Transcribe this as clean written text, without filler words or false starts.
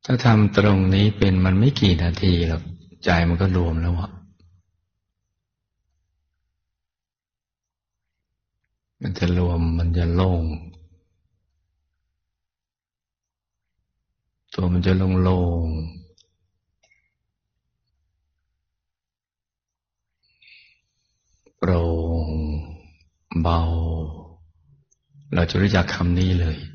ถ้าทำตรงนี้เป็นมันไม่กี่นาทีหรอกใจมันก็รวมแล้วอะมันจะรวมมันจะโล่งตัวมันจะโล่งโปร่งเบาเราจะรู้จักคำนี้เลย